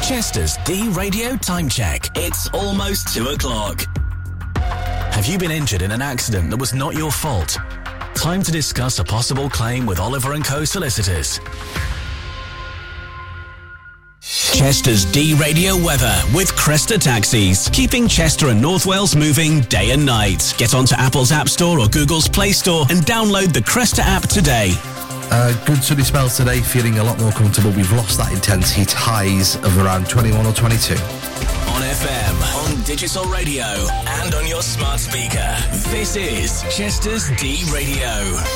Chester's D-Radio Time Check. It's almost 2 o'clock. Have you been injured in an accident that was not your fault? Time to discuss a possible claim with Oliver & Co Solicitors. Chester's D-Radio weather with Cresta Taxis, keeping Chester and North Wales moving day and night. Get onto Apple's App Store or Google's Play Store and download the Cresta app today. Good sunny spells today, feeling a lot more comfortable. We've lost that intense heat, highs of around 21 or 22. On FM, on digital radio, and on your smart speaker. This is Chester's D-Radio.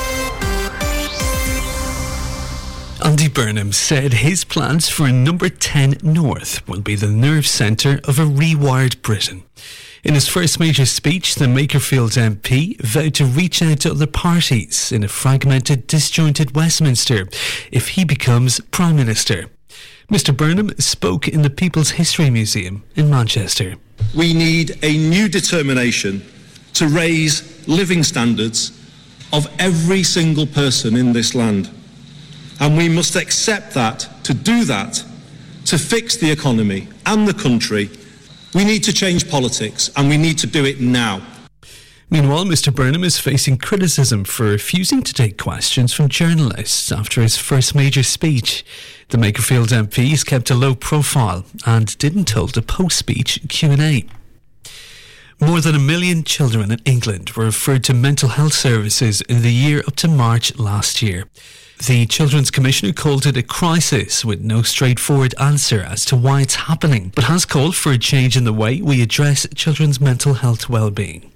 Andy Burnham said his plans for Number 10 North will be the nerve centre of a rewired Britain. In his first major speech, the Makerfield MP vowed to reach out to other parties in a fragmented, disjointed Westminster if he becomes Prime Minister. Mr Burnham spoke in the People's History Museum in Manchester. We need a new determination to raise living standards of every single person in this land. And we must accept that, to do that, to fix the economy and the country, we need to change politics, and we need to do it now. Meanwhile, Mr Burnham is facing criticism for refusing to take questions from journalists after his first major speech. The Makerfield MP has kept a low profile and didn't hold a post-speech Q&A. More than 1 million children in England were referred to mental health services in the year up to March last year. The Children's Commissioner called it a crisis with no straightforward answer as to why it's happening, but has called for a change in the way we address children's mental health well-being.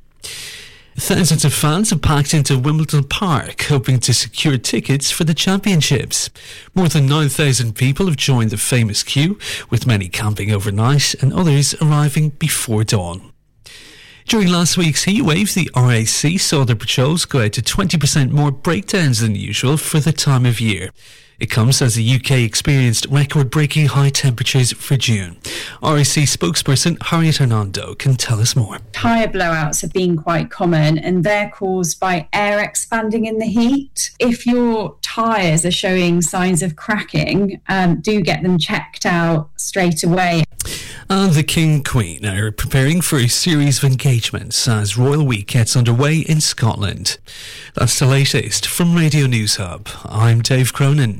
Thousands of fans have packed into Wimbledon Park, hoping to secure tickets for the championships. More than 9,000 people have joined the famous queue, with many camping overnight and others arriving before dawn. During last week's heatwave, the RAC saw their patrols go out to 20% more breakdowns than usual for the time of year. It comes as the UK experienced record-breaking high temperatures for June. RAC spokesperson Harriet Hernando can tell us more. Tyre blowouts have been quite common, and they're caused by air expanding in the heat. If your tyres are showing signs of cracking, do get them checked out straight away. And the King and Queen are preparing for a series of engagements as Royal Week gets underway in Scotland. That's the latest from Radio News Hub. I'm Dave Cronin.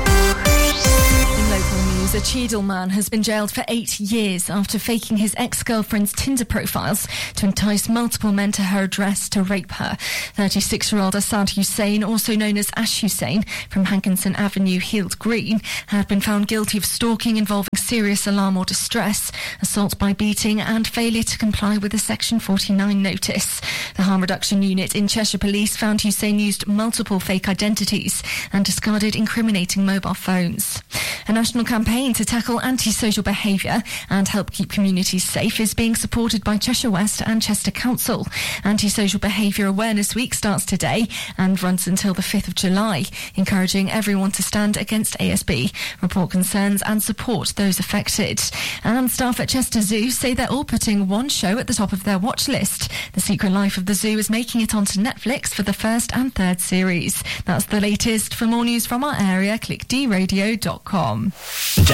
A Cheadle man has been jailed for 8 years after faking his ex-girlfriend's Tinder profiles to entice multiple men to her address to rape her. 36-year-old Assad Hussein, also known as Ash Hussein, from Hankinson Avenue, Heald Green, had been found guilty of stalking involving serious alarm or distress, assault by beating and failure to comply with a Section 49 notice. The Harm Reduction Unit in Cheshire Police found Hussein used multiple fake identities and discarded incriminating mobile phones. A national campaign to tackle antisocial behaviour and help keep communities safe is being supported by Cheshire West and Chester Council. Antisocial Behaviour Awareness Week starts today and runs until the 5th of July, encouraging everyone to stand against ASB, report concerns and support those affected. And staff at Chester Zoo say they're all putting one show at the top of their watch list. The Secret Life of the Zoo is making it onto Netflix for the 1st and 3rd series. That's the latest. For more news from our area, click dradio.com.